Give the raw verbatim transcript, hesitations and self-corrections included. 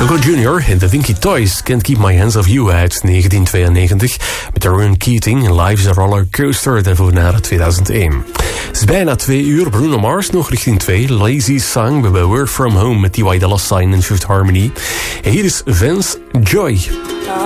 Django junior en The Winky Toys, Can't Keep My Hands Off You uit negentien tweeënnegentig. Met Rowan Keating, Life's a Roller Coaster, daarvoor naar tweeduizend één. Het is bijna twee uur, Bruno Mars nog richting twee. Lazy Song, we hebben Work From Home met T Y Dolla Sign en Fifth Harmony. En hier is Vance Joy.